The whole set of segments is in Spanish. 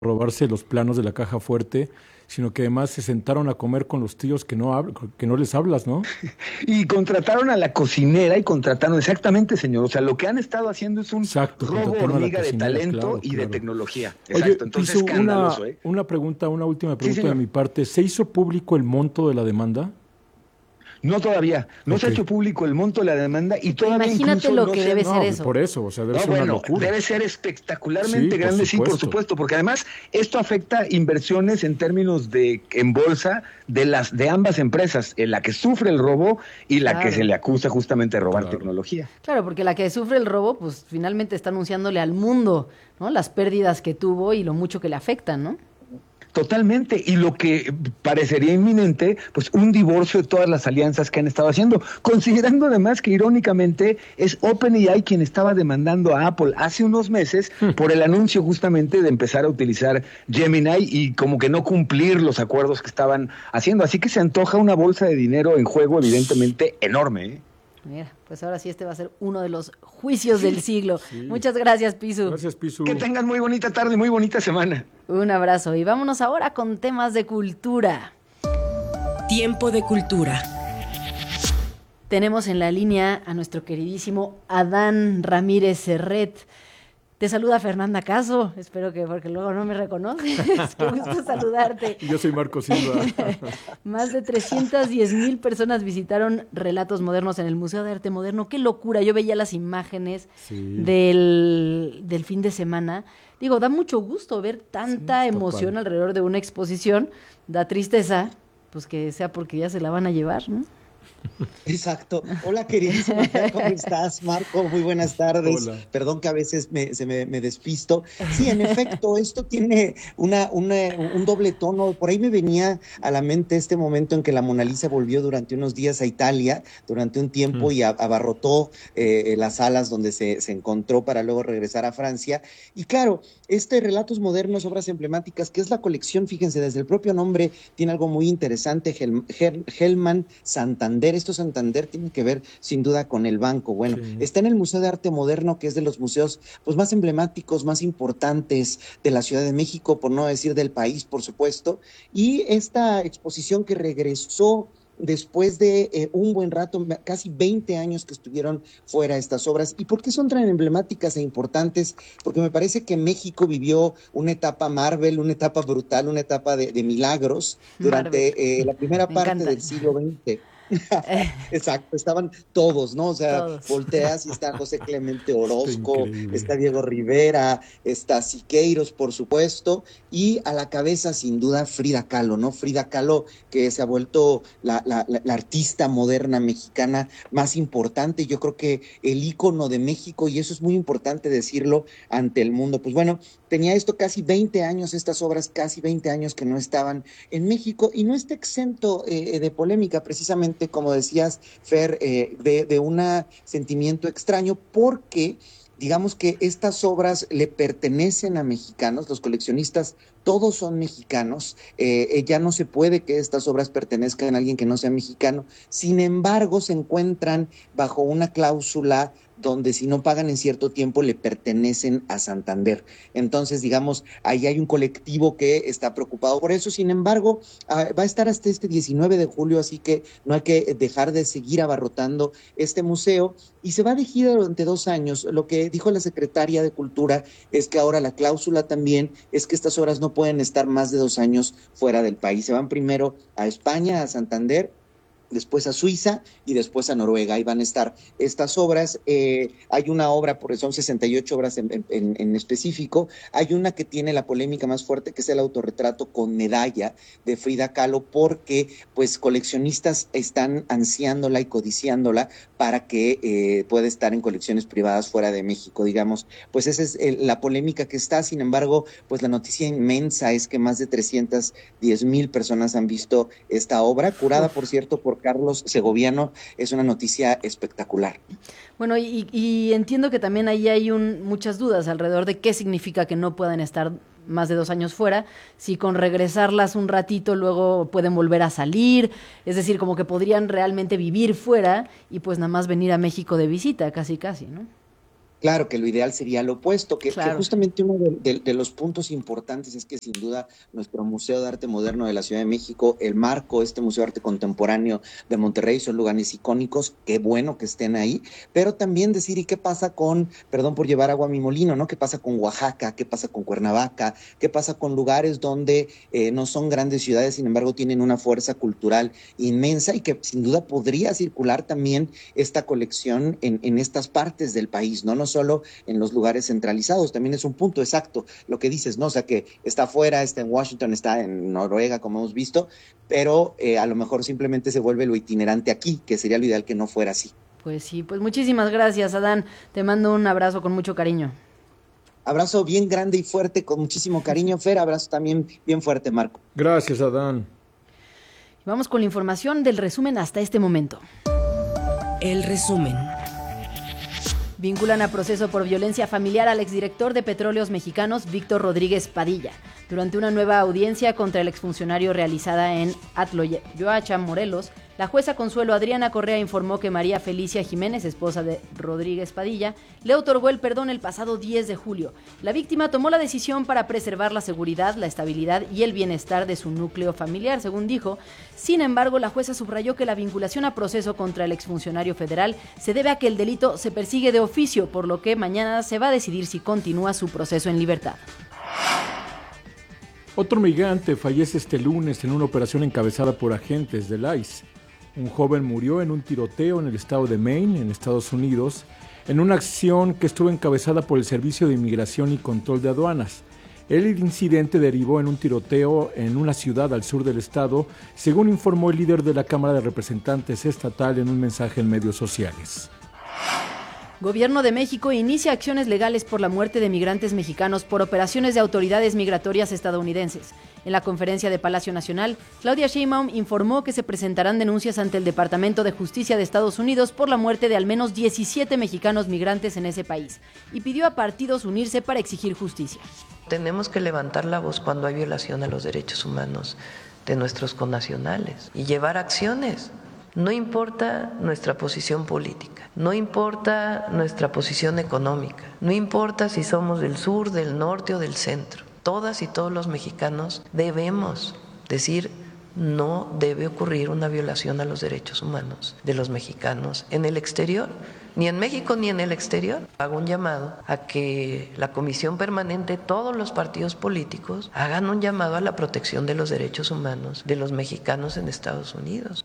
robarse los planos de la caja fuerte, sino que además se sentaron a comer con los tíos que no les hablas, ¿no? Y contrataron a la cocinera y contrataron exactamente, señor. O sea, lo que han estado haciendo es un Exacto, robo contrataron a la hormiga de cocinera, talento claro, y de claro. tecnología. Oye, Exacto. Entonces, Piso, escandaloso, ¿eh? una pregunta, una última Sí, pregunta de señor. mi parte. ¿Se hizo público el monto de la demanda? No todavía. No se Ok. ha hecho público el monto de la demanda y Pero todavía imagínate incluso lo no que se debe han... ser No, eso. por eso, o sea, debe No, ser una bueno, locura. debe ser Sí, espectacularmente por grande, sí, por supuesto. supuesto, porque además esto afecta inversiones en términos de en bolsa de ambas empresas, en la que sufre el robo y la que se Claro. le acusa justamente de robar Claro. tecnología. Claro, porque la que sufre el robo, pues finalmente está anunciándole al mundo, ¿no? Las pérdidas que tuvo y lo mucho que le afectan, ¿no? Totalmente, y lo que parecería inminente, pues un divorcio de todas las alianzas que han estado haciendo, considerando además que irónicamente es OpenAI quien estaba demandando a Apple hace unos meses por el anuncio justamente de empezar a utilizar Gemini y como que no cumplir los acuerdos que estaban haciendo, así que se antoja una bolsa de dinero en juego evidentemente enorme, ¿eh? Mira, pues ahora sí este va a ser uno de los juicios del siglo. Sí. Muchas gracias, Pisu. Gracias, Pisu. Que tengan muy bonita tarde y muy bonita semana. Un abrazo y vámonos ahora con temas de cultura. Tiempo de cultura. Tenemos en la línea a nuestro queridísimo Adán Ramírez Serret. Te saluda Fernanda Caso, espero que, porque luego no me reconoces. Qué gusto saludarte. Yo soy Marco Silva. Más de 310,000 personas visitaron Relatos Modernos en el Museo de Arte Moderno. ¡Qué locura! Yo veía las imágenes Sí. del fin de semana. Digo, da mucho gusto ver tanta Sí, emoción total. alrededor de una exposición. Da tristeza, pues que sea porque ya se la van a llevar, ¿no? Exacto. Hola, queridísima, ¿cómo estás, Marco? Muy buenas tardes. Hola. Perdón que a veces me despisto. Sí, en efecto, esto tiene un doble tono. Por ahí me venía a la mente este momento en que la Mona Lisa volvió durante unos días a Italia, durante un tiempo, y abarrotó las salas donde se encontró para luego regresar a Francia. Y claro, Relatos Modernos, Obras Emblemáticas, que es la colección, fíjense, desde el propio nombre tiene algo muy interesante, Hellman Santander. Esto Santander tiene que ver sin duda con el banco. Bueno, Sí. está en el Museo de Arte Moderno, que es de los museos pues más emblemáticos, más importantes de la Ciudad de México, por no decir del país, por supuesto. Y esta exposición que regresó después de un buen rato, casi 20 años que estuvieron fuera estas obras. ¿Y por qué son tan emblemáticas e importantes? Porque me parece que México vivió una etapa Marvel, una etapa brutal, una etapa de milagros durante la primera Me parte encanta. del siglo XX. Exacto, estaban todos, ¿no? O sea, Todos. volteas y está José Clemente Está Orozco, increíble. está Diego Rivera, está Siqueiros, por supuesto, y a la cabeza, sin duda, Frida Kahlo, ¿no? Frida Kahlo, que se ha vuelto la artista moderna mexicana más importante, yo creo que el ícono de México, y eso es muy importante decirlo ante el mundo. Pues bueno, tenía esto casi 20 años, estas obras casi 20 años que no estaban en México, y no está exento de polémica, precisamente, como decías, Fer, de un sentimiento extraño, porque digamos que estas obras le pertenecen a mexicanos, los coleccionistas todos son mexicanos, ya no se puede que estas obras pertenezcan a alguien que no sea mexicano, sin embargo se encuentran bajo una cláusula donde si no pagan en cierto tiempo le pertenecen a Santander. Entonces, digamos, ahí hay un colectivo que está preocupado por eso. Sin embargo, va a estar hasta este 19 de julio, así que no hay que dejar de seguir abarrotando este museo. Y se va de gira durante 2 años. Lo que dijo la secretaria de Cultura es que ahora la cláusula también es que estas obras no pueden estar más de 2 años fuera del país. Se van primero a España, a Santander, después a Suiza y después a Noruega. Ahí van a estar estas obras. Hay una obra, porque son 68 obras en específico. Hay una que tiene la polémica más fuerte, que es el autorretrato con medalla de Frida Kahlo, porque pues coleccionistas están ansiándola y codiciándola para que pueda estar en colecciones privadas fuera de México, digamos. Pues esa es la polémica que está. Sin embargo, pues la noticia inmensa es que más de 310,000 personas han visto esta obra, curada, por cierto, por Carlos Segoviano. Es una noticia espectacular. Bueno, y entiendo que también ahí hay muchas dudas alrededor de qué significa que no puedan estar más de 2 años fuera, si con regresarlas un ratito luego pueden volver a salir, es decir, como que podrían realmente vivir fuera y pues nada más venir a México de visita, casi casi, ¿no? Claro que lo ideal sería lo opuesto, que Claro. justamente uno de los puntos importantes es que sin duda nuestro Museo de Arte Moderno de la Ciudad de México, el Marco, este Museo de Arte Contemporáneo de Monterrey, son lugares icónicos, qué bueno que estén ahí, pero también decir, ¿y qué pasa con, perdón por llevar agua a mi molino, ¿no? ¿Qué pasa con Oaxaca? ¿Qué pasa con Cuernavaca? ¿Qué pasa con lugares donde no son grandes ciudades, sin embargo tienen una fuerza cultural inmensa y que sin duda podría circular también esta colección en estas partes del país, ¿no? No solo en los lugares centralizados, también es un punto exacto lo que dices, ¿no? O sea, que está afuera, está en Washington, está en Noruega, como hemos visto, pero a lo mejor simplemente se vuelve lo itinerante aquí, que sería lo ideal que no fuera así. Pues sí, pues muchísimas gracias, Adán. Te mando un abrazo con mucho cariño. Abrazo bien grande y fuerte, con muchísimo cariño, Fer, abrazo también bien fuerte, Marco. Gracias, Adán. Y vamos con la información del resumen hasta este momento. El resumen. Vinculan a proceso por violencia familiar al exdirector de Petróleos Mexicanos, Víctor Rodríguez Padilla. Durante una nueva audiencia contra el exfuncionario realizada en Atloyoacha, Morelos, la jueza Consuelo Adriana Correa informó que María Felicia Jiménez, esposa de Rodríguez Padilla, le otorgó el perdón el pasado 10 de julio. La víctima tomó la decisión para preservar la seguridad, la estabilidad y el bienestar de su núcleo familiar, según dijo. Sin embargo, la jueza subrayó que la vinculación a proceso contra el exfuncionario federal se debe a que el delito se persigue de oficio, por lo que mañana se va a decidir si continúa su proceso en libertad. Otro migrante fallece este lunes en una operación encabezada por agentes del ICE. Un joven murió en un tiroteo en el estado de Maine, en Estados Unidos, en una acción que estuvo encabezada por el Servicio de Inmigración y Control de Aduanas. El incidente derivó en un tiroteo en una ciudad al sur del estado, según informó el líder de la Cámara de Representantes estatal en un mensaje en medios sociales. Gobierno de México inicia acciones legales por la muerte de migrantes mexicanos por operaciones de autoridades migratorias estadounidenses. En la conferencia de Palacio Nacional, Claudia Sheinbaum informó que se presentarán denuncias ante el Departamento de Justicia de Estados Unidos por la muerte de al menos 17 mexicanos migrantes en ese país y pidió a partidos unirse para exigir justicia. Tenemos que levantar la voz cuando hay violación a los derechos humanos de nuestros connacionales y llevar acciones. No importa nuestra posición política, no importa nuestra posición económica, no importa si somos del sur, del norte o del centro. Todas y todos los mexicanos debemos decir no debe ocurrir una violación a los derechos humanos de los mexicanos en el exterior, ni en México ni en el exterior. Hago un llamado a que la Comisión Permanente, todos los partidos políticos, hagan un llamado a la protección de los derechos humanos de los mexicanos en Estados Unidos.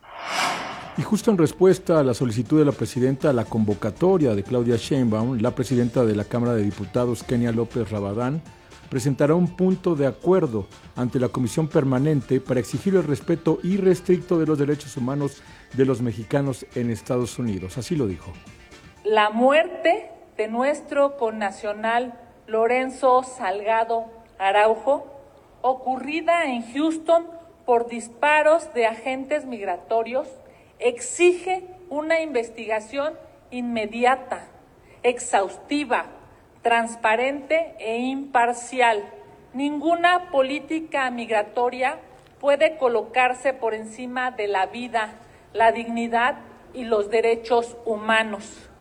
Y justo en respuesta a la solicitud de la presidenta a la convocatoria de Claudia Sheinbaum, la presidenta de la Cámara de Diputados, Kenia López Rabadán, presentará un punto de acuerdo ante la Comisión Permanente para exigir el respeto irrestricto de los derechos humanos de los mexicanos en Estados Unidos. Así lo dijo. La muerte de nuestro connacional Lorenzo Salgado Araujo, ocurrida en Houston por disparos de agentes migratorios, exige una investigación inmediata, exhaustiva, transparente e imparcial. Ninguna política migratoria puede colocarse por encima de la vida, la dignidad y los derechos humanos.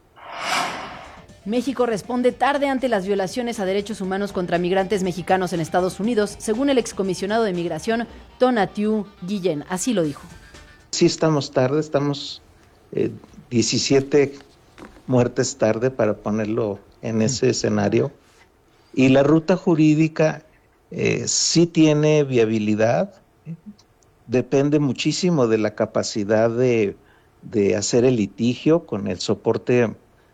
México responde tarde ante las violaciones a derechos humanos contra migrantes mexicanos en Estados Unidos, según el excomisionado de Migración, Tonatiuh Guillén. Así lo dijo. Sí, estamos tarde, estamos 17 muertes tarde, para ponerlo en ese escenario. Y la ruta jurídica sí tiene viabilidad, depende muchísimo de la capacidad de hacer el litigio con el soporte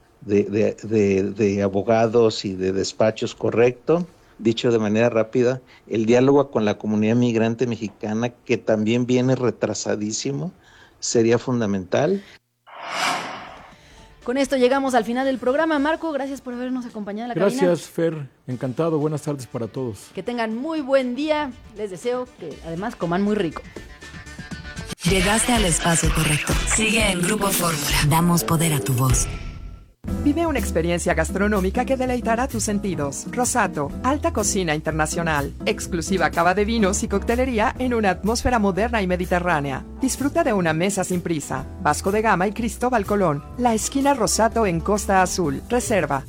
de abogados y de despachos correcto. Dicho de manera rápida, el diálogo con la comunidad migrante mexicana, que también viene retrasadísimo, sería fundamental. Con esto llegamos al final del programa. Marco, gracias por habernos acompañado en la cabina. Gracias, Fer. Encantado. Buenas tardes para todos. Que tengan muy buen día. Les deseo que además coman muy rico. Llegaste al espacio correcto. Sigue en Grupo Fórmula. Damos poder a tu voz. Vive una experiencia gastronómica que deleitará tus sentidos. Rosato, alta cocina internacional, exclusiva cava de vinos y coctelería en una atmósfera moderna y mediterránea. Disfruta de una mesa sin prisa. Vasco de Gama y Cristóbal Colón. La esquina Rosato en Costa Azul. Reserva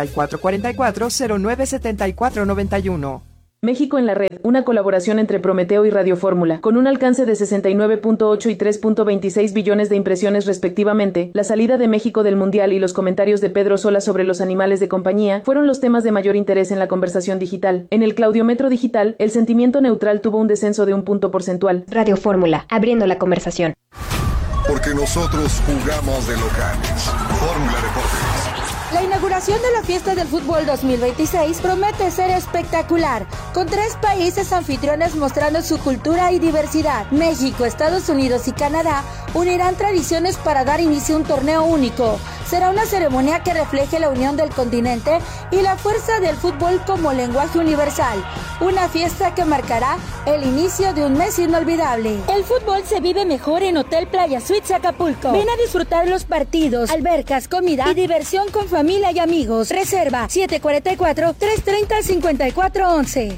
7444-097491. México en la red, una colaboración entre Prometeo y Radio Fórmula, con un alcance de 69.8 y 3.26 billones de impresiones respectivamente. La salida de México del Mundial y los comentarios de Pedro Sola sobre los animales de compañía fueron los temas de mayor interés en la conversación digital. En el Claudiometro digital, el sentimiento neutral tuvo un descenso de 1 punto porcentual. Radio Fórmula, abriendo la conversación. Porque nosotros jugamos de locales. Fórmula Deportes. La inauguración de la Fiesta del Fútbol 2026 promete ser espectacular, con 3 países anfitriones mostrando su cultura y diversidad. México, Estados Unidos y Canadá unirán tradiciones para dar inicio a un torneo único. Será una ceremonia que refleje la unión del continente y la fuerza del fútbol como lenguaje universal. Una fiesta que marcará el inicio de un mes inolvidable. El fútbol se vive mejor en Hotel Playa Suites Acapulco. Ven a disfrutar los partidos, albercas, comida y diversión con familia y amigos. Reserva 744-330-5411.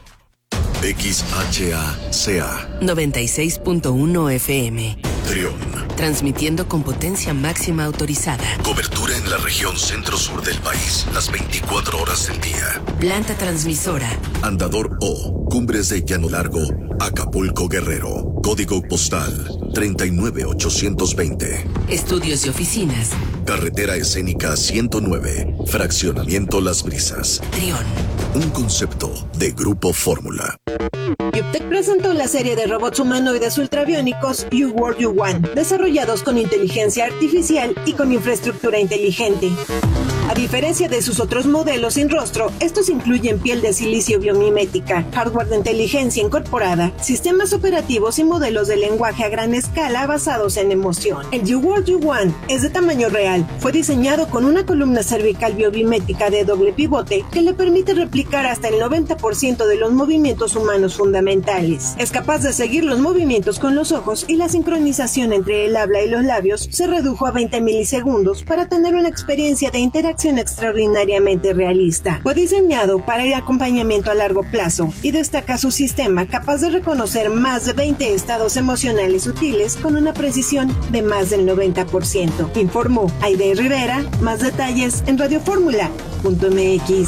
XHACA 96.1 FM. Trión. Transmitiendo con potencia máxima autorizada. Cobertura en la región centro-sur del país, las 24 horas del día. Planta transmisora. Andador O, Cumbres de Llano Largo, Acapulco, Guerrero. Código postal 39820. Estudios y oficinas. Carretera Escénica 109, Fraccionamiento Las Brisas. Trión. Un concepto de Grupo Fórmula. Yuptec presentó la serie de robots humanoides ultrabiónicos You World You Want, desarrollados con inteligencia artificial y con infraestructura inteligente. A diferencia de sus otros modelos sin rostro, estos incluyen piel de silicio biomimética, hardware de inteligencia incorporada, sistemas operativos y modelos de lenguaje a gran escala basados en emoción. El You World You Want es de tamaño real. Fue diseñado con una columna cervical biomimética de doble pivote que le permite replicar hasta el 90% de los movimientos humanos fundamentales. Es capaz de seguir los movimientos con los ojos y la sincronización entre el habla y los labios se redujo a 20 milisegundos para tener una experiencia de interacción extraordinariamente realista. Fue diseñado para el acompañamiento a largo plazo y destaca su sistema capaz de reconocer más de 20 estados emocionales sutiles con una precisión de más del 90%. Informó Aide Rivera. Más detalles en radioformula.mx.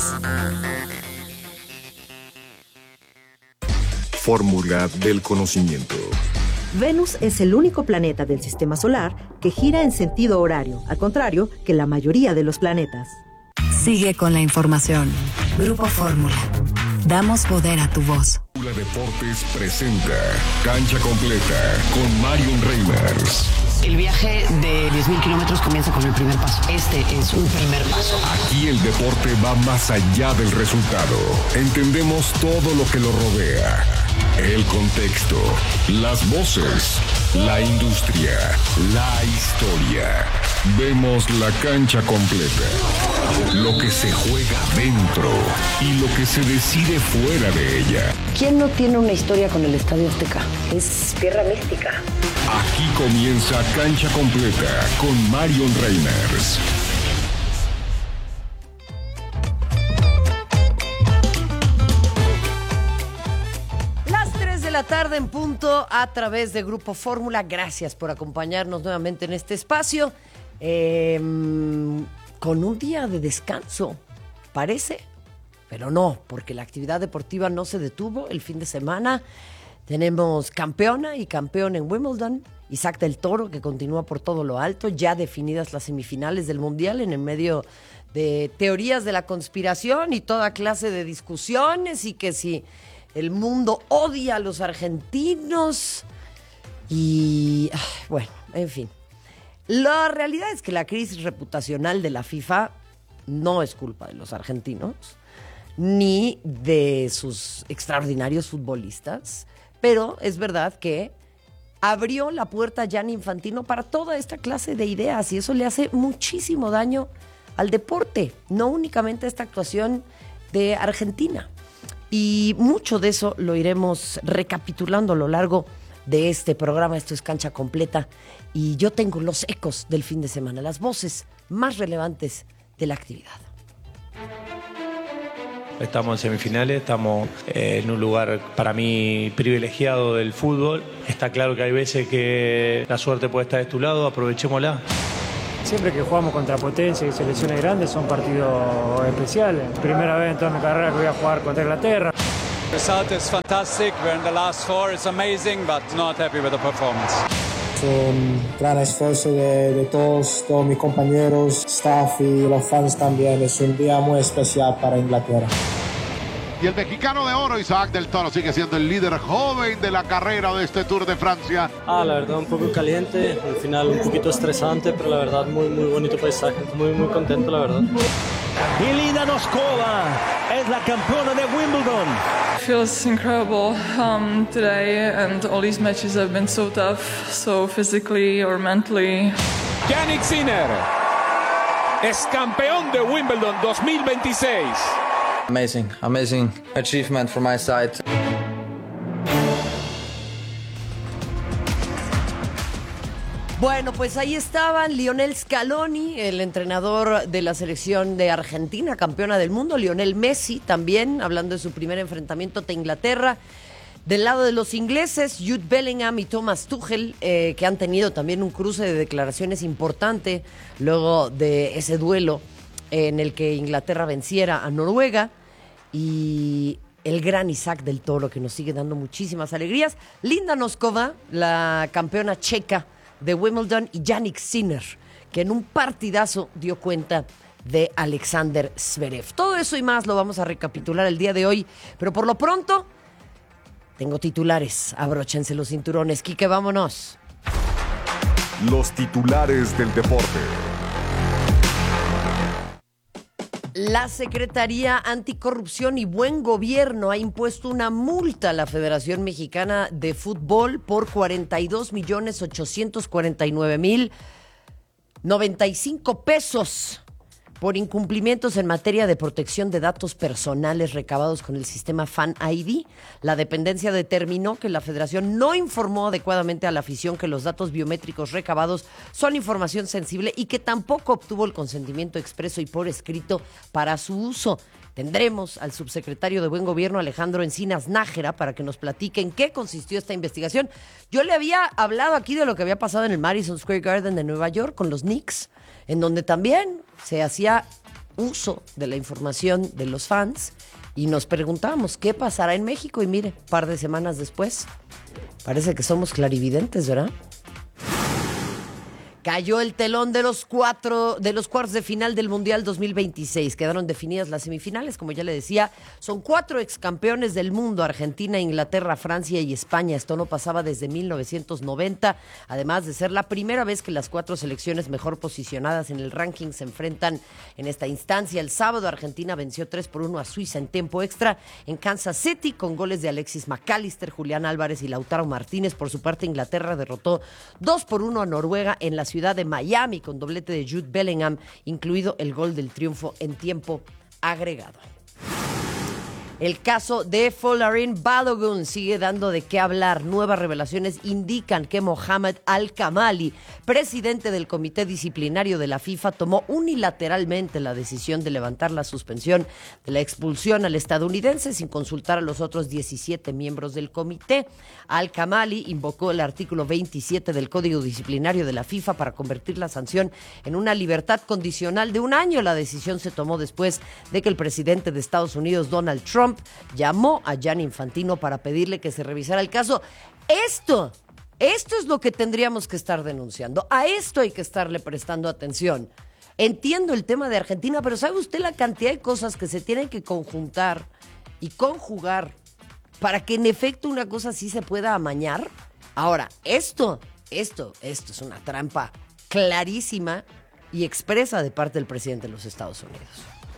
Fórmula del conocimiento. Venus es el único planeta del sistema solar que gira en sentido horario, al contrario que la mayoría de los planetas. Sigue con la información. Grupo Fórmula. Damos poder a tu voz. Fórmula Deportes presenta Cancha Completa con Marion Reimers. El viaje de 10.000 kilómetros comienza con el primer paso. Este es un primer paso. Aquí el deporte va más allá del resultado. Entendemos todo lo que lo rodea. El contexto, las voces, la industria, la historia. Vemos la cancha completa. Lo que se juega dentro y lo que se decide fuera de ella. ¿Quién no tiene una historia con el Estadio Azteca? Es tierra mística. Aquí comienza Cancha Completa con Marion Reimers. La tarde en punto a través de Grupo Fórmula. Gracias por acompañarnos nuevamente en este espacio con un día de descanso, parece, pero no, porque la actividad deportiva no se detuvo el fin de semana. Tenemos campeona y campeón en Wimbledon, Isaac del Toro, que continúa por todo lo alto, ya definidas las semifinales del Mundial en el medio de teorías de la conspiración y toda clase de discusiones y que si el mundo odia a los argentinos y, bueno, en fin. La realidad es que la crisis reputacional de la FIFA no es culpa de los argentinos ni de sus extraordinarios futbolistas, pero es verdad que abrió la puerta a Gianni Infantino para toda esta clase de ideas y eso le hace muchísimo daño al deporte, no únicamente esta actuación de Argentina. Y mucho de eso lo iremos recapitulando a lo largo de este programa. Esto es Cancha Completa y yo tengo los ecos del fin de semana, las voces más relevantes de la actividad. Estamos en semifinales, estamos en un lugar para mí privilegiado del fútbol. Está claro que hay veces que la suerte puede estar de tu lado, aprovechémosla. Siempre que jugamos contra potencias y selecciones grandes son partidos especiales. Primera vez en toda mi carrera que voy a jugar contra Inglaterra. The result is fantastic. We're in the last four. It's amazing, but not happy with the performance. Es un gran esfuerzo de todos mis compañeros, staff y los fans también. Es un día muy especial para Inglaterra. Y el mexicano de oro, Isaac del Toro, sigue siendo el líder joven de la carrera de este Tour de Francia. La verdad un poco caliente, al final un poquito estresante, pero la verdad muy bonito paisaje, muy contento la verdad. Y Linda Noskova es la campeona de Wimbledon. Feels incredible today, and all these matches have been so tough, so physically or mentally. Jannik Sinner es campeón de Wimbledon 2026. Amazing achievement from my side. Bueno, pues ahí estaban Lionel Scaloni, el entrenador de la selección de Argentina, campeona del mundo, Lionel Messi también, hablando de su primer enfrentamiento ante Inglaterra. Del lado de los ingleses, Jude Bellingham y Thomas Tuchel, que han tenido también un cruce de declaraciones importante luego de ese duelo en el que Inglaterra venciera a Noruega, y el gran Isaac del Toro, que nos sigue dando muchísimas alegrías. Linda Noskova, la campeona checa de Wimbledon, y Jannik Sinner, que en un partidazo dio cuenta de Alexander Zverev. Todo eso y más lo vamos a recapitular el día de hoy, pero por lo pronto tengo titulares. Abróchense los cinturones. Quique, vámonos. Los titulares del deporte. La Secretaría Anticorrupción y Buen Gobierno ha impuesto una multa a la Federación Mexicana de Fútbol por 42,849,095 pesos por incumplimientos en materia de protección de datos personales recabados con el sistema Fan ID. La dependencia determinó que la federación no informó adecuadamente a la afición que los datos biométricos recabados son información sensible y que tampoco obtuvo el consentimiento expreso y por escrito para su uso. Tendremos al subsecretario de Buen Gobierno, Alejandro Encinas Nájera, para que nos platique en qué consistió esta investigación. Yo le había hablado aquí de lo que había pasado en el Madison Square Garden de Nueva York con los Knicks, en donde también se hacía uso de la información de los fans, y nos preguntábamos qué pasará en México, y mire, un par de semanas después, parece que somos clarividentes, ¿verdad? Cayó el telón de los cuartos de final del Mundial 2026. Quedaron definidas las semifinales, como ya le decía. Son 4 excampeones del mundo: Argentina, Inglaterra, Francia y España. Esto no pasaba desde 1990, además de ser la primera vez que las 4 selecciones mejor posicionadas en el ranking se enfrentan en esta instancia. El sábado, Argentina venció 3-1 a Suiza en tiempo extra en Kansas City, con goles de Alexis McAllister, Julián Álvarez y Lautaro Martínez. Por su parte, Inglaterra derrotó 2-1 a Noruega en la ciudad de Miami, con doblete de Jude Bellingham, incluido el gol del triunfo en tiempo agregado. El caso de Folarin Balogun sigue dando de qué hablar. Nuevas revelaciones indican que Mohamed Al-Kamali, presidente del Comité Disciplinario de la FIFA, tomó unilateralmente la decisión de levantar la suspensión de la expulsión al estadounidense sin consultar a los otros 17 miembros del comité. Al-Kamali invocó el artículo 27 del Código Disciplinario de la FIFA para convertir la sanción en una libertad condicional de 1 año. La decisión se tomó después de que el presidente de Estados Unidos, Donald Trump, llamó a Gianni Infantino para pedirle que se revisara el caso. Esto es lo que tendríamos que estar denunciando. A esto hay que estarle prestando atención. Entiendo el tema de Argentina, pero ¿sabe usted la cantidad de cosas que se tienen que conjuntar y conjugar para que en efecto una cosa así se pueda amañar? Ahora, esto es una trampa clarísima y expresa de parte del presidente de los Estados Unidos.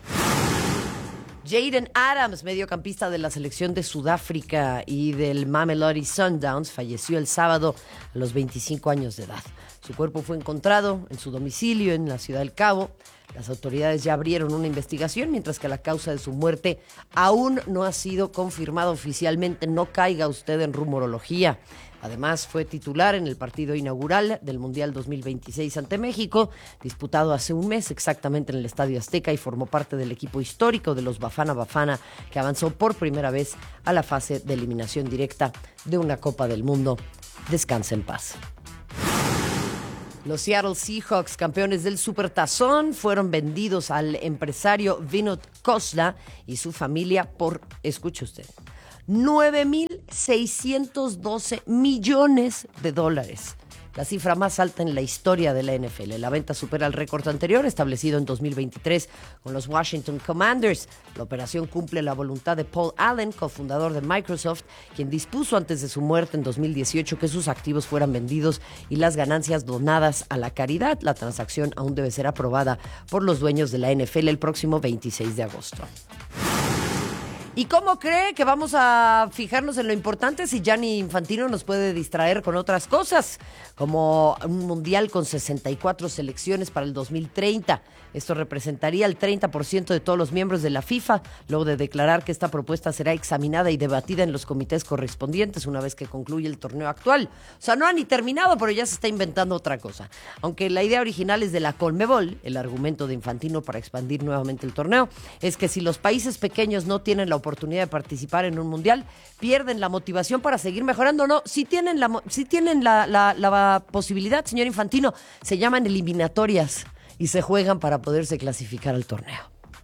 Jaden Adams, mediocampista de la selección de Sudáfrica y del Mamelodi Sundowns, falleció el sábado a los 25 años de edad. Su cuerpo fue encontrado en su domicilio en la Ciudad del Cabo. Las autoridades ya abrieron una investigación, mientras que la causa de su muerte aún no ha sido confirmada oficialmente. No caiga usted en rumorología. Además, fue titular en el partido inaugural del Mundial 2026 ante México, disputado hace un mes exactamente en el Estadio Azteca, y formó parte del equipo histórico de los Bafana Bafana, que avanzó por primera vez a la fase de eliminación directa de una Copa del Mundo. Descansa en paz. Los Seattle Seahawks, campeones del Supertazón, fueron vendidos al empresario Vinod Khosla y su familia por, escuche usted, $9,612 millones. La cifra más alta en la historia de la NFL. La venta supera el récord anterior establecido en 2023 con los Washington Commanders. La operación cumple la voluntad de Paul Allen, cofundador de Microsoft, quien dispuso antes de su muerte en 2018 que sus activos fueran vendidos y las ganancias donadas a la caridad. La transacción aún debe ser aprobada por los dueños de la NFL el próximo 26 de agosto. ¿Y cómo cree que vamos a fijarnos en lo importante si Gianni Infantino nos puede distraer con otras cosas? Como un mundial con 64 selecciones para el 2030. Esto representaría el 30% de todos los miembros de la FIFA, luego de declarar que esta propuesta será examinada y debatida en los comités correspondientes una vez que concluya el torneo actual. O sea, no ha ni terminado, pero ya se está inventando otra cosa. Aunque la idea original es de la Conmebol, el argumento de Infantino para expandir nuevamente el torneo es que si los países pequeños no tienen la oportunidad de participar en un mundial, pierden la motivación para seguir mejorando. No, si tienen la posibilidad, señor Infantino, se llaman eliminatorias y se juegan para poderse clasificar al torneo.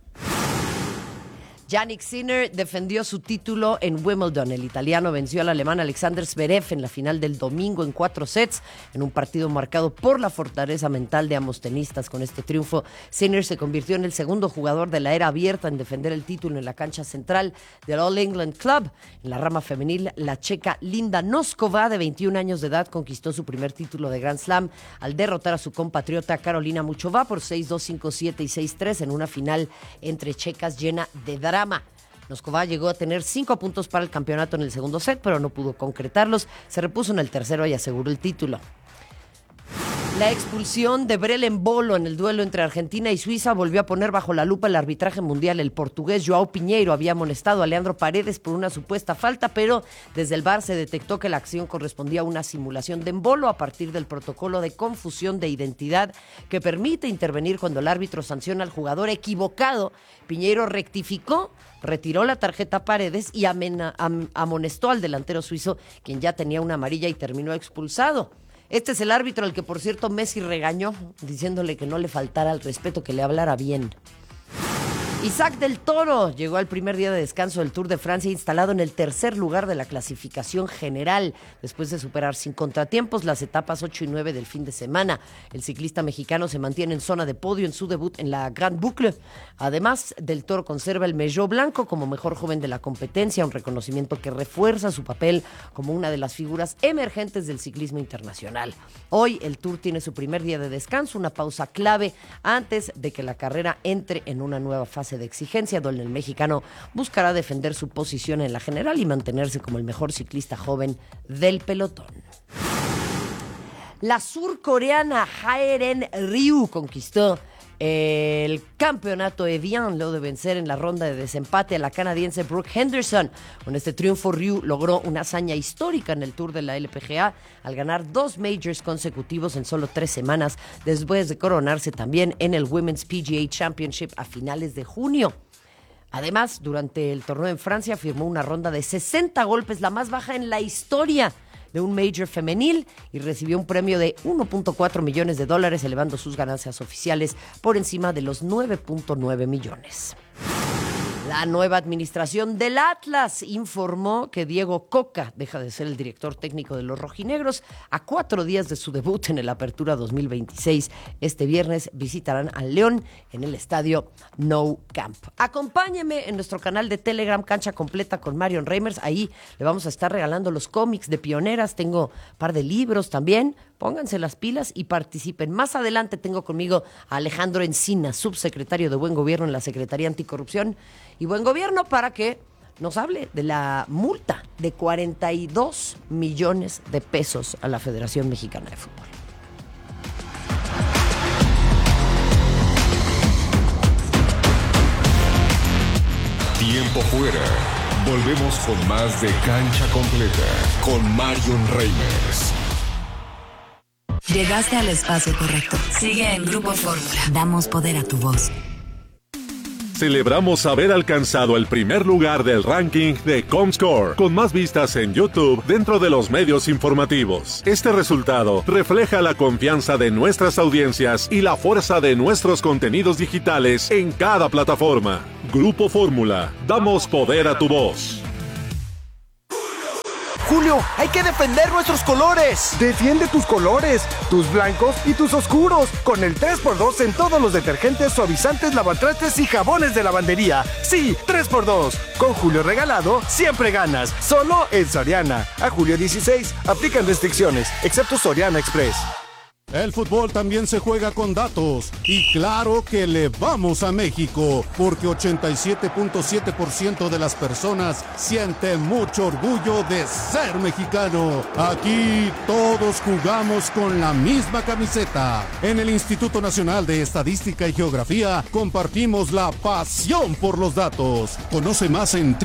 Jannik Sinner defendió su título en Wimbledon. El italiano venció al alemán Alexander Zverev en la final del domingo en 4 sets, en un partido marcado por la fortaleza mental de ambos tenistas. Con este triunfo, Sinner se convirtió en el segundo jugador de la era abierta en defender el título en la cancha central del All England Club. En la rama femenil, la checa Linda Noskova, de 21 años de edad, conquistó su primer título de Grand Slam al derrotar a su compatriota Karolina Muchova por 6-2, 5-7 y 6-3 en una final entre checas llena de drama. Noskova llegó a tener 5 puntos para el campeonato en el segundo set, pero no pudo concretarlos. Se repuso en el tercero y aseguró el título. La expulsión de Brel Embolo en el duelo entre Argentina y Suiza volvió a poner bajo la lupa el arbitraje mundial. El portugués João Pinheiro había amonestado a Leandro Paredes por una supuesta falta, pero desde el VAR se detectó que la acción correspondía a una simulación de Embolo a partir del protocolo de confusión de identidad que permite intervenir cuando el árbitro sanciona al jugador equivocado. Pinheiro rectificó, retiró la tarjeta a Paredes y amonestó al delantero suizo, quien ya tenía una amarilla y terminó expulsado. Este es el árbitro al que, por cierto, Messi regañó, diciéndole que no le faltara al respeto, que le hablara bien. Isaac del Toro llegó al primer día de descanso del Tour de Francia instalado en el tercer lugar de la clasificación general, después de superar sin contratiempos las etapas 8 y 9 del fin de semana. El ciclista mexicano se mantiene en zona de podio en su debut en la Grande Boucle. Además, del Toro conserva el Maillot Blanco como mejor joven de la competencia, un reconocimiento que refuerza su papel como una de las figuras emergentes del ciclismo internacional. Hoy el Tour tiene su primer día de descanso, una pausa clave antes de que la carrera entre en una nueva fase de exigencia, donde el mexicano buscará defender su posición en la general y mantenerse como el mejor ciclista joven del pelotón. La surcoreana Hae-Ren Ryu conquistó el campeonato Evian luego de vencer en la ronda de desempate a la canadiense Brooke Henderson. Con este triunfo, Ryu logró una hazaña histórica en el Tour de la LPGA al ganar 2 majors consecutivos en solo 3 semanas, después de coronarse también en el Women's PGA Championship a finales de junio. Además, durante el torneo en Francia firmó una ronda de 60 golpes, la más baja en la historia de un major femenil, y recibió un premio de $1.4 millones, elevando sus ganancias oficiales por encima de los 9.9 millones. La nueva administración del Atlas informó que Diego Coca deja de ser el director técnico de los rojinegros a 4 días de su debut en el Apertura 2026. Este viernes visitarán al León en el estadio Nou Camp. Acompáñeme en nuestro canal de Telegram, Cancha Completa con Marion Reimers. Ahí le vamos a estar regalando los cómics de Pioneras. Tengo un par de libros también. Pónganse las pilas y participen. Más adelante tengo conmigo a Alejandro Encina, subsecretario de Buen Gobierno en la Secretaría Anticorrupción y Buen Gobierno, para que nos hable de la multa de 42 millones de pesos a la Federación Mexicana de Fútbol. Tiempo fuera Volvemos con más de Cancha Completa con Marion Reimers. Llegaste al espacio correcto. Sigue en Grupo Fórmula. Damos poder a tu voz. Celebramos haber alcanzado el primer lugar del ranking de Comscore, con más vistas en YouTube dentro de los medios informativos. Este resultado refleja la confianza de nuestras audiencias y la fuerza de nuestros contenidos digitales en cada plataforma. Grupo Fórmula, damos poder a tu voz. Julio, hay que defender nuestros colores. Defiende tus colores, tus blancos y tus oscuros, con el 3x2 en todos los detergentes, suavizantes, lavatrastes y jabones de lavandería. Sí, 3x2. Con Julio regalado, siempre ganas. Solo en Soriana. A julio 16, aplican restricciones, excepto Soriana Express. El fútbol también se juega con datos. Y claro que le vamos a México, porque 87.7% de las personas sienten mucho orgullo de ser mexicano. Aquí todos jugamos con la misma camiseta. En el Instituto Nacional de Estadística y Geografía compartimos la pasión por los datos. Conoce más en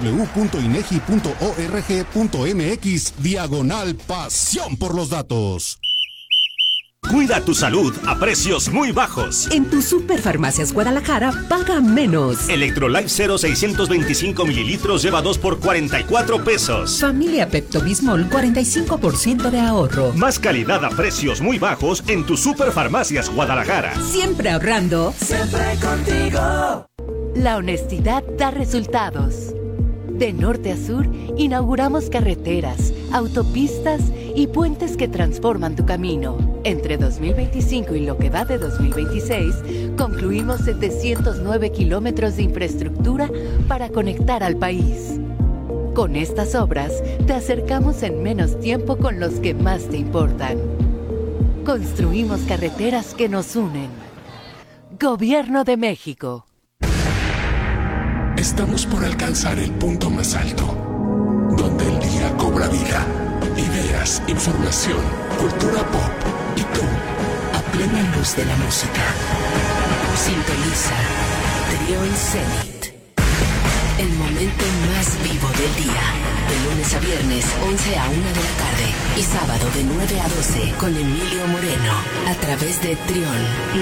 www.inegi.org.mx/pasión por los datos. Cuida tu salud a precios muy bajos. En tu Superfarmacias Guadalajara, paga menos. Electrolyte 0 625 mililitros lleva 2 por 44 pesos. Familia Pepto-Bismol, 45% de ahorro. Más calidad a precios muy bajos en tu Superfarmacias Guadalajara. Siempre ahorrando. Siempre contigo. La honestidad da resultados. De norte a sur, inauguramos carreteras, autopistas y puentes que transforman tu camino. Entre 2025 y lo que va de 2026, concluimos 709 kilómetros de infraestructura para conectar al país. Con estas obras, te acercamos en menos tiempo con los que más te importan. Construimos carreteras que nos unen. Gobierno de México. Estamos por alcanzar el punto más alto, donde el día cobra vida. Ideas, información, cultura pop y tú, a plena luz de la música. Sintoniza Trión Zenit. El momento más vivo del día. De lunes a viernes, 11 a 1 de la tarde. Y sábado de 9 a 12 con Emilio Moreno. A través de Trión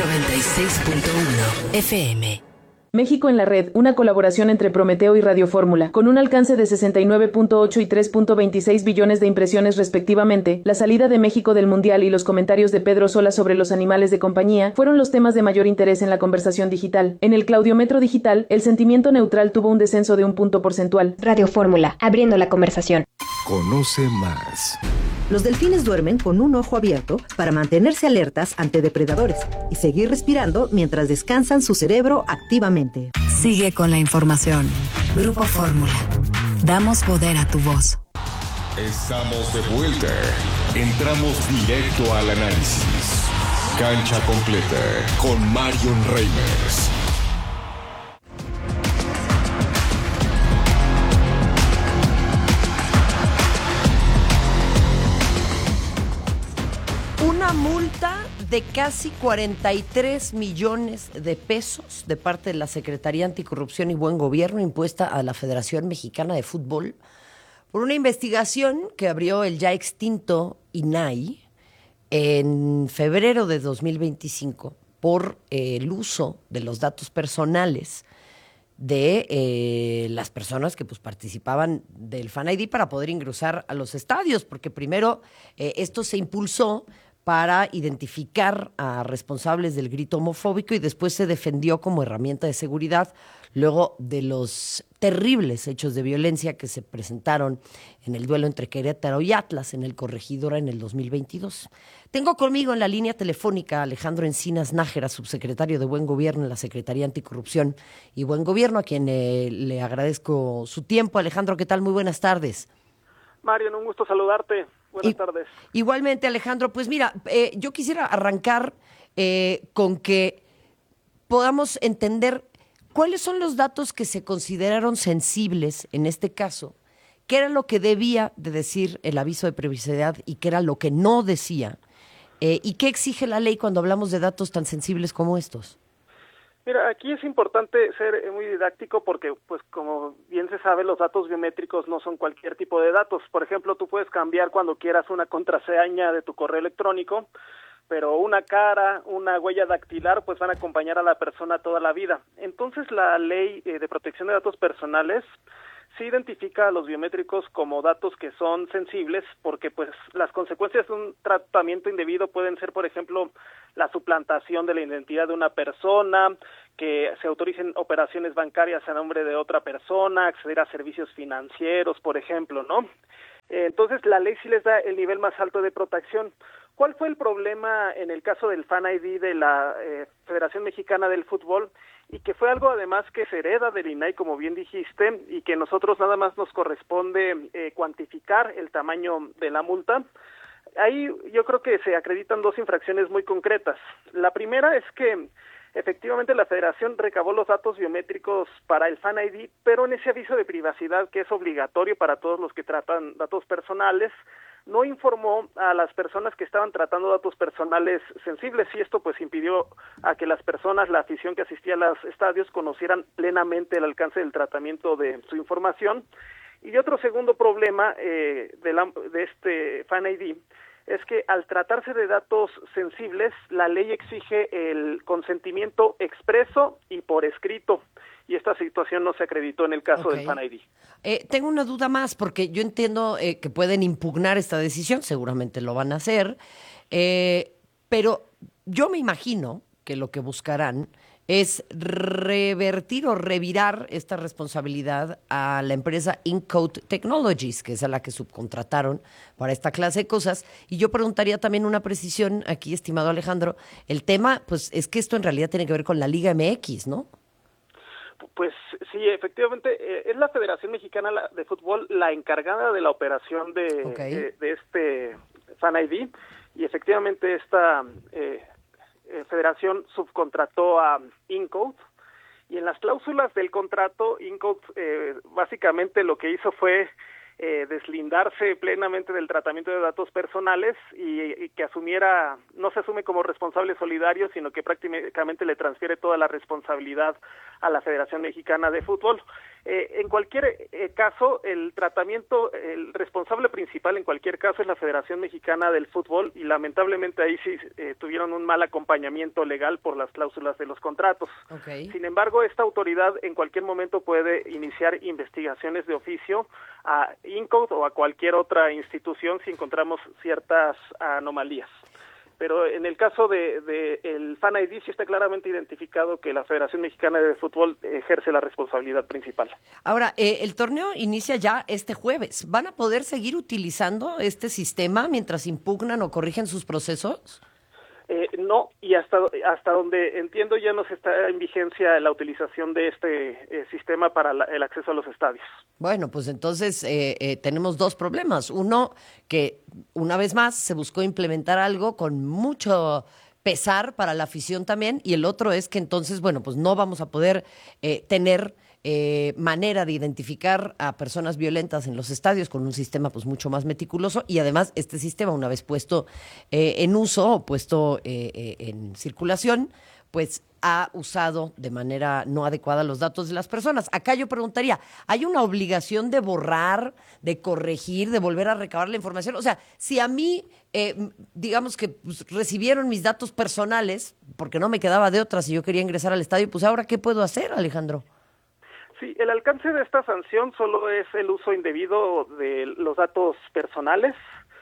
96.1 FM. México en la red, una colaboración entre Prometeo y Radio Fórmula, con un alcance de 69.8 y 3.26 billones de impresiones respectivamente. La salida de México del Mundial y los comentarios de Pedro Sola sobre los animales de compañía fueron los temas de mayor interés en la conversación digital. En el Claudiometro digital, el sentimiento neutral tuvo un descenso de un punto porcentual. Radio Fórmula, abriendo la conversación. Conoce más. Los delfines duermen con un ojo abierto para mantenerse alertas ante depredadores y seguir respirando mientras descansan su cerebro activamente. Sigue con la información. Grupo Fórmula. Damos poder a tu voz. Estamos de vuelta. Entramos directo al análisis. Cancha Completa con Marion Reimers. Una multa de casi 43 millones de pesos de parte de la Secretaría Anticorrupción y Buen Gobierno impuesta a la Federación Mexicana de Fútbol por una investigación que abrió el ya extinto INAI en febrero de 2025 por el uso de los datos personales de las personas que participaban del Fan ID para poder ingresar a los estadios, porque primero esto se impulsó para identificar a responsables del grito homofóbico y después se defendió como herramienta de seguridad luego de los terribles hechos de violencia que se presentaron en el duelo entre Querétaro y Atlas en el Corregidora en el 2022. Tengo conmigo en la línea telefónica a Alejandro Encinas Nájera, subsecretario de Buen Gobierno en la Secretaría Anticorrupción y Buen Gobierno, a quien le agradezco su tiempo. Alejandro, ¿qué tal? Muy buenas tardes. Marion, un gusto saludarte. Buenas tardes. Igualmente, Alejandro. Pues mira, yo quisiera arrancar con que podamos entender cuáles son los datos que se consideraron sensibles en este caso, qué era lo que debía de decir el aviso de privacidad y qué era lo que no decía, y qué exige la ley cuando hablamos de datos tan sensibles como estos. Mira, aquí es importante ser muy didáctico porque, pues, como bien se sabe, los datos biométricos no son cualquier tipo de datos. Por ejemplo, tú puedes cambiar cuando quieras una contraseña de tu correo electrónico, pero una cara, una huella dactilar, pues van a acompañar a la persona toda la vida. Entonces, la ley de protección de datos personales sí identifica a los biométricos como datos que son sensibles porque pues las consecuencias de un tratamiento indebido pueden ser, por ejemplo, la suplantación de la identidad de una persona, que se autoricen operaciones bancarias a nombre de otra persona, acceder a servicios financieros, por ejemplo, ¿no? Entonces, la ley sí les da el nivel más alto de protección. ¿Cuál fue el problema en el caso del Fan ID de la Federación Mexicana del Fútbol? Y que fue algo además que se hereda del INAI, como bien dijiste, y que nosotros nada más nos corresponde cuantificar el tamaño de la multa. Ahí yo creo que se acreditan dos infracciones muy concretas. La primera es que efectivamente la Federación recabó los datos biométricos para el Fan ID, pero en ese aviso de privacidad que es obligatorio para todos los que tratan datos personales, no informó a las personas que estaban tratando datos personales sensibles y esto pues impidió a que las personas, la afición que asistía a los estadios conocieran plenamente el alcance del tratamiento de su información. Y otro segundo problema de este Fan ID es que al tratarse de datos sensibles, la ley exige el consentimiento expreso y por escrito. Y esta situación no se acreditó en el caso del Fan ID. Tengo una duda más, porque yo entiendo que pueden impugnar esta decisión, seguramente lo van a hacer, pero yo me imagino que lo que buscarán es revertir o revirar esta responsabilidad a la empresa Encode Technologies, que es a la que subcontrataron para esta clase de cosas. Y yo preguntaría también una precisión aquí, estimado Alejandro. El tema, pues, es que esto en realidad tiene que ver con la Liga MX, ¿no? Pues sí, efectivamente, es la Federación Mexicana de Fútbol la encargada de la operación de este Fan ID, y efectivamente esta federación subcontrató a Encode, y en las cláusulas del contrato, Encode básicamente lo que hizo fue deslindarse plenamente del tratamiento de datos personales y que no se asume como responsable solidario, sino que prácticamente le transfiere toda la responsabilidad a la Federación Mexicana de Fútbol. En cualquier caso, el responsable principal en cualquier caso es la Federación Mexicana del Fútbol y lamentablemente ahí sí tuvieron un mal acompañamiento legal por las cláusulas de los contratos. Sin embargo, esta autoridad en cualquier momento puede iniciar investigaciones de oficio a Encode o a cualquier otra institución si encontramos ciertas anomalías. Pero en el caso de el Fan ID sí está claramente identificado que la Federación Mexicana de Fútbol ejerce la responsabilidad principal. Ahora, el torneo inicia ya este jueves. ¿Van a poder seguir utilizando este sistema mientras impugnan o corrigen sus procesos? No, y hasta donde entiendo ya no se está en vigencia la utilización de este sistema para el acceso a los estadios. Bueno, pues entonces tenemos dos problemas. Uno, que una vez más se buscó implementar algo con mucho pesar para la afición también, y el otro es que entonces, bueno, pues no vamos a poder tener manera de identificar a personas violentas en los estadios con un sistema pues mucho más meticuloso, y además este sistema, una vez puesto en uso o puesto en circulación, pues ha usado de manera no adecuada los datos de las personas. Acá yo preguntaría, ¿hay una obligación de borrar, de corregir, de volver a recabar la información? O sea, si a mí, digamos que pues, recibieron mis datos personales, porque no me quedaba de otra si yo quería ingresar al estadio, pues ahora, ¿qué puedo hacer, Alejandro? Sí, el alcance de esta sanción solo es el uso indebido de los datos personales.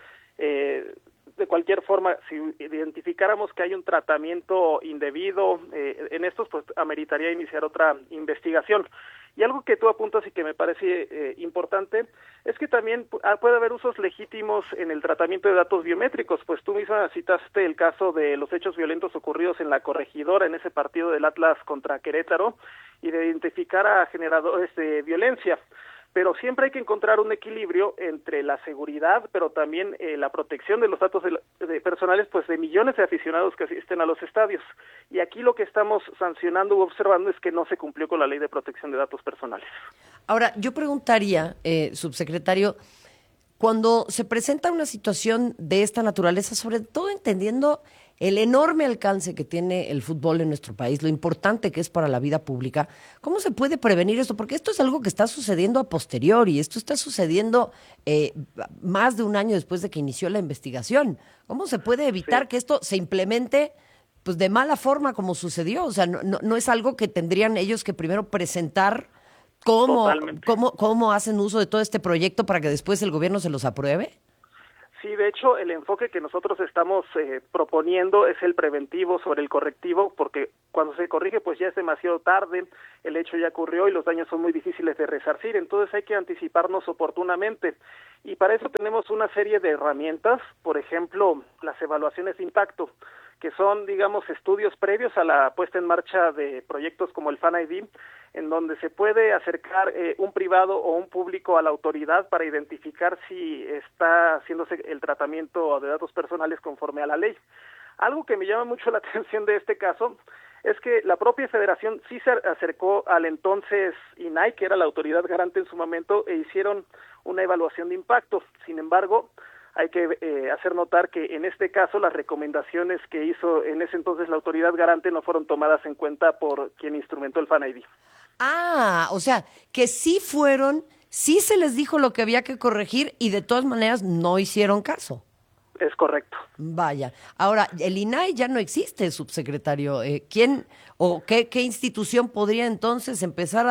De cualquier forma, si identificáramos que hay un tratamiento indebido en estos, pues ameritaría iniciar otra investigación. Y algo que tú apuntas y que me parece importante es que también puede haber usos legítimos en el tratamiento de datos biométricos, pues tú misma citaste el caso de los hechos violentos ocurridos en la Corregidora, en ese partido del Atlas contra Querétaro, y de identificar a generadores de violencia. Pero siempre hay que encontrar un equilibrio entre la seguridad, pero también la protección de los datos personales, pues de millones de aficionados que asisten a los estadios. Y aquí lo que estamos sancionando u observando es que no se cumplió con la ley de protección de datos personales. Ahora, yo preguntaría, subsecretario, cuando se presenta una situación de esta naturaleza, sobre todo entendiendo el enorme alcance que tiene el fútbol en nuestro país, lo importante que es para la vida pública, ¿cómo se puede prevenir esto? Porque esto es algo que está sucediendo a posteriori, esto está sucediendo más de un año después de que inició la investigación. ¿Cómo se puede evitar que esto se implemente pues de mala forma como sucedió? O sea, no es algo que tendrían ellos que primero presentar cómo hacen uso de todo este proyecto para que después el gobierno se los apruebe. Sí, de hecho, el enfoque que nosotros estamos proponiendo es el preventivo sobre el correctivo, porque cuando se corrige, pues ya es demasiado tarde, el hecho ya ocurrió y los daños son muy difíciles de resarcir, entonces hay que anticiparnos oportunamente. Y para eso tenemos una serie de herramientas, por ejemplo, las evaluaciones de impacto, que son, digamos, estudios previos a la puesta en marcha de proyectos como el Fan ID, en donde se puede acercar un privado o un público a la autoridad para identificar si está haciéndose el tratamiento de datos personales conforme a la ley. Algo que me llama mucho la atención de este caso es que la propia federación sí se acercó al entonces INAI, que era la autoridad garante en su momento, e hicieron una evaluación de impacto. Sin embargo, hay que hacer notar que en este caso las recomendaciones que hizo en ese entonces la autoridad garante no fueron tomadas en cuenta por quien instrumentó el Fan ID. Ah, o sea, que sí se les dijo lo que había que corregir y de todas maneras no hicieron caso. Es correcto. Vaya. Ahora, el INAI ya no existe, subsecretario. ¿Quién o qué institución podría entonces empezar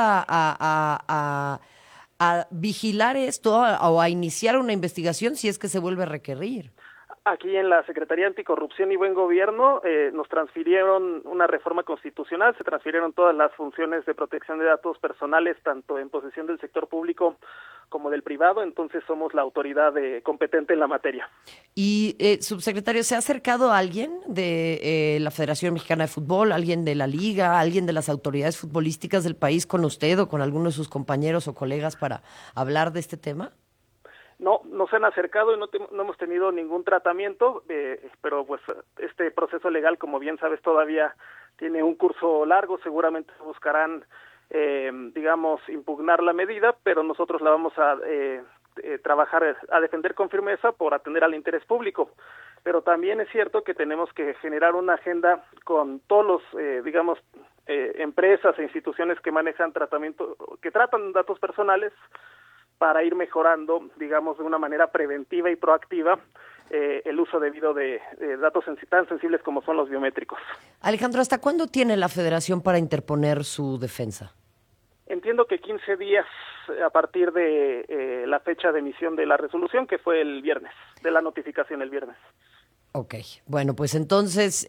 a vigilar esto o a iniciar una investigación si es que se vuelve a requerir? Aquí en la Secretaría Anticorrupción y Buen Gobierno nos transfirieron una reforma constitucional, se transfirieron todas las funciones de protección de datos personales, tanto en posesión del sector público como del privado, entonces somos la autoridad competente en la materia. Y, subsecretario, ¿se ha acercado a alguien de la Federación Mexicana de Fútbol, alguien de la Liga, alguien de las autoridades futbolísticas del país con usted o con alguno de sus compañeros o colegas para hablar de este tema? No se han acercado y no hemos tenido ningún tratamiento, pero pues este proceso legal, como bien sabes, todavía tiene un curso largo, seguramente buscarán, digamos, impugnar la medida, pero nosotros la vamos a trabajar, a defender con firmeza por atender al interés público. Pero también es cierto que tenemos que generar una agenda con todos los, digamos, empresas e instituciones que manejan que tratan datos personales, para ir mejorando, digamos, de una manera preventiva y proactiva el uso debido de datos tan sensibles como son los biométricos. Alejandro, ¿hasta cuándo tiene la Federación para interponer su defensa? Entiendo que 15 días a partir de la fecha de emisión de la resolución, que fue el viernes, de la notificación el viernes. Ok, bueno, pues entonces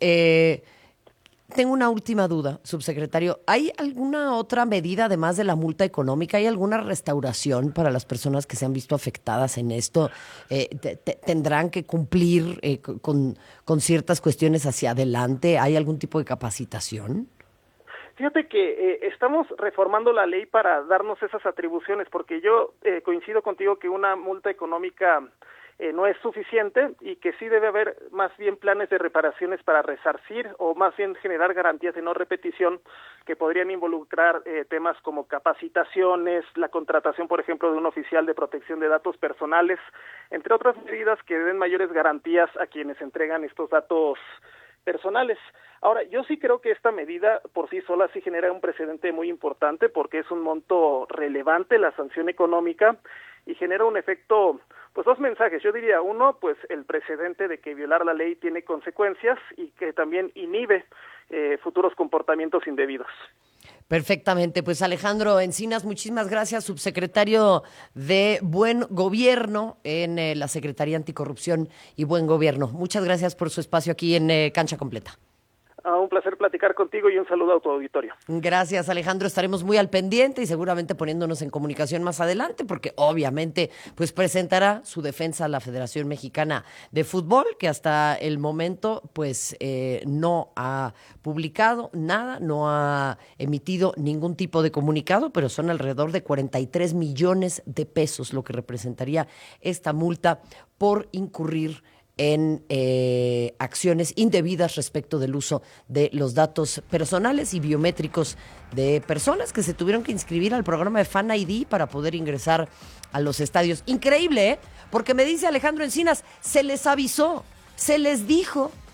tengo una última duda, subsecretario. ¿Hay alguna otra medida además de la multa económica? ¿Hay alguna restauración para las personas que se han visto afectadas en esto? ¿Tendrán que cumplir con ciertas cuestiones hacia adelante? ¿Hay algún tipo de capacitación? Fíjate que estamos reformando la ley para darnos esas atribuciones, porque yo coincido contigo que una multa económica no es suficiente y que sí debe haber más bien planes de reparaciones para resarcir o más bien generar garantías de no repetición que podrían involucrar temas como capacitaciones, la contratación, por ejemplo, de un oficial de protección de datos personales, entre otras medidas que den mayores garantías a quienes entregan estos datos personales. Ahora, yo sí creo que esta medida por sí sola sí genera un precedente muy importante porque es un monto relevante la sanción económica y genera un efecto, pues dos mensajes. Yo diría, uno, pues el precedente de que violar la ley tiene consecuencias y que también inhibe futuros comportamientos indebidos. Perfectamente, pues Alejandro Encinas, muchísimas gracias, subsecretario de Buen Gobierno en la Secretaría Anticorrupción y Buen Gobierno. Muchas gracias por su espacio aquí en Cancha Completa. Un placer platicar contigo y un saludo a tu auditorio. Gracias, Alejandro. Estaremos muy al pendiente y seguramente poniéndonos en comunicación más adelante porque obviamente pues presentará su defensa a la Federación Mexicana de Fútbol, que hasta el momento pues no ha publicado nada, no ha emitido ningún tipo de comunicado, pero son alrededor de 43 millones de pesos lo que representaría esta multa por incurrir en acciones indebidas respecto del uso de los datos personales y biométricos de personas que se tuvieron que inscribir al programa de Fan ID para poder ingresar a los estadios. Increíble, ¿eh? Porque me dice Alejandro Encinas, se les avisó, se les dijo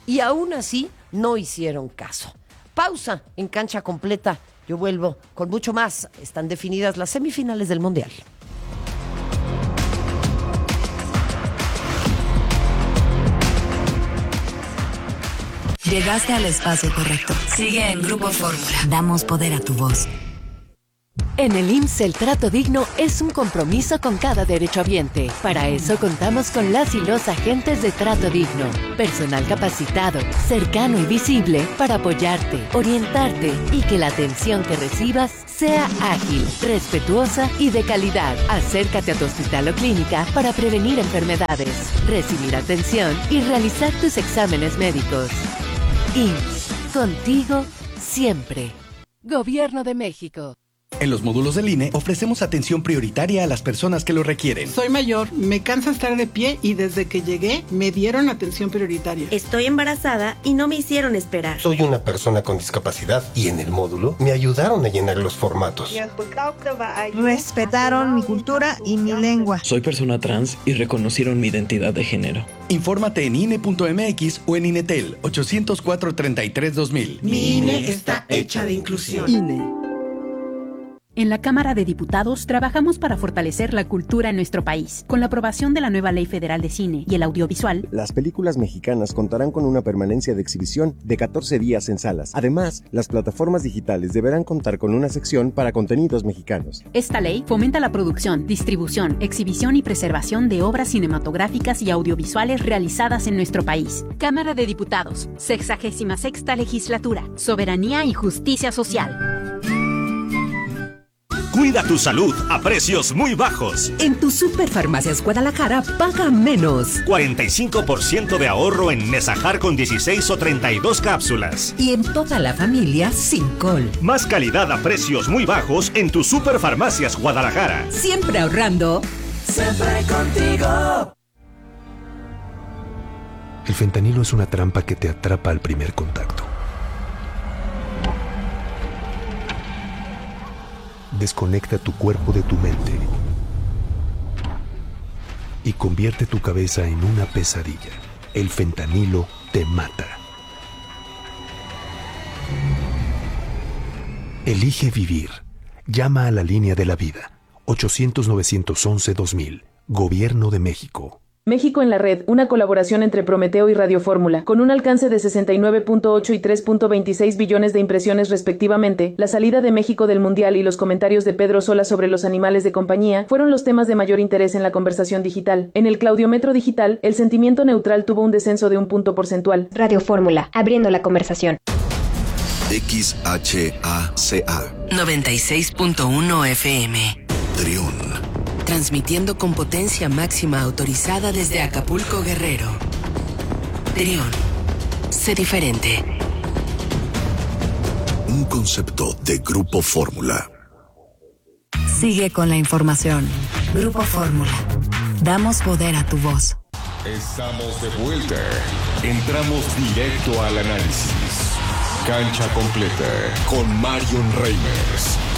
y aún así no hicieron caso. Pausa en Cancha Completa. Yo vuelvo con mucho más. Están definidas las semifinales del Mundial. Llegaste al espacio correcto. Sigue en Grupo Fórmula. Damos poder a tu voz. En el IMSS el trato digno es un compromiso con cada derechohabiente. Para eso contamos con las y los agentes de trato digno. Personal capacitado, cercano y visible para apoyarte, orientarte y que la atención que recibas sea ágil, respetuosa y de calidad. Acércate a tu hospital o clínica para prevenir enfermedades, recibir atención y realizar tus exámenes médicos. IMSS, contigo siempre. Gobierno de México. En los módulos del INE ofrecemos atención prioritaria a las personas que lo requieren. Soy mayor, me cansa estar de pie y desde que llegué me dieron atención prioritaria. Estoy embarazada y no me hicieron esperar. Soy una persona con discapacidad y en el módulo me ayudaron a llenar los formatos. Respetaron mi cultura y mi lengua. Soy persona trans y reconocieron mi identidad de género. Infórmate en INE.mx o en INETEL 804-33-2000. Mi INE está hecha de inclusión. INE. En la Cámara de Diputados trabajamos para fortalecer la cultura en nuestro país. Con la aprobación de la nueva Ley Federal de Cine y el Audiovisual, las películas mexicanas contarán con una permanencia de exhibición de 14 días en salas. Además, las plataformas digitales deberán contar con una sección para contenidos mexicanos. Esta ley fomenta la producción, distribución, exhibición y preservación de obras cinematográficas y audiovisuales realizadas en nuestro país. Cámara de Diputados, 66ª Legislatura, Soberanía y Justicia Social. Cuida tu salud a precios muy bajos. En tu Superfarmacias Guadalajara paga menos. 45% de ahorro en Nesajar con 16 o 32 cápsulas. Y en toda la familia sin col. Más calidad a precios muy bajos en tu Superfarmacias Guadalajara. Siempre ahorrando. Siempre contigo. El fentanilo es una trampa que te atrapa al primer contacto. Desconecta tu cuerpo de tu mente y convierte tu cabeza en una pesadilla. El fentanilo te mata. Elige vivir. Llama a la línea de la vida. 800-911-2000. Gobierno de México. México en la red, una colaboración entre Prometeo y Radio Fórmula, con un alcance de 69.8 y 3.26 billones de impresiones respectivamente. La salida de México del Mundial y los comentarios de Pedro Sola sobre los animales de compañía fueron los temas de mayor interés en la conversación digital. En el Claudiometro digital, el sentimiento neutral tuvo un descenso de 1 punto porcentual. Radio Fórmula, abriendo la conversación. XHACA 96.1 FM. Trión. Transmitiendo con potencia máxima autorizada desde Acapulco, Guerrero. Trión. Sé diferente. Un concepto de Grupo Fórmula. Sigue con la información. Grupo Fórmula. Damos poder a tu voz. Estamos de vuelta. Entramos directo al análisis. Cancha completa con Marion Reimers.